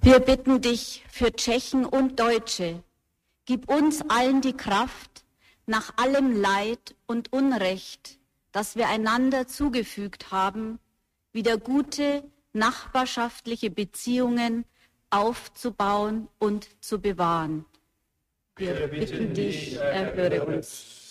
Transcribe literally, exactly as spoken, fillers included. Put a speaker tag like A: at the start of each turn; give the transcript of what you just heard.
A: Wir bitten dich für Tschechen und Deutsche, gib uns allen die Kraft, nach allem Leid und Unrecht, das wir einander zugefügt haben, wieder gute nachbarschaftliche Beziehungen aufzubauen und zu bewahren. Wir bitten dich, erhöre uns.